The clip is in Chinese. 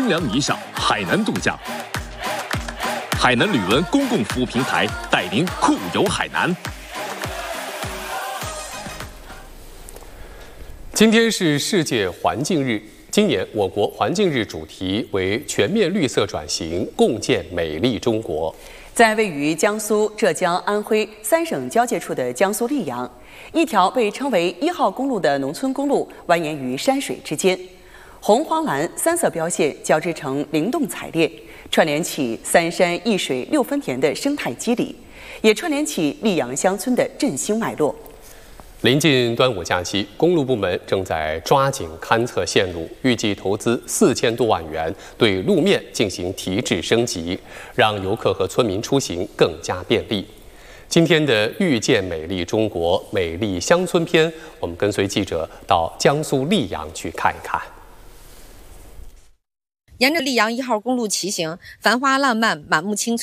清凉霓裳，海南度假。海南旅文公共服务平台带您酷游海南。 今天是世界环境日，今年我国环境日主题为全面绿色转型，共建美丽中国。 在位于江苏、浙江、安徽3省交界处的江苏溧阳，一条被称为1号公路的农村公路蜿蜒于山水之间，红、黄、蓝3色标线交织成灵动彩列，串联起3山1水6分田的生态肌理，也串联起溧阳乡村的振兴脉络。 临近端午假期，公路部门正在抓紧勘测线路，预计投资4000多万元对路面进行提质升级，让游客和村民出行更加便利。今天的遇见美丽中国美丽乡村篇，我们跟随记者到江苏溧阳去看一看。 沿着溧阳1号公路骑行，繁花烂漫，满目青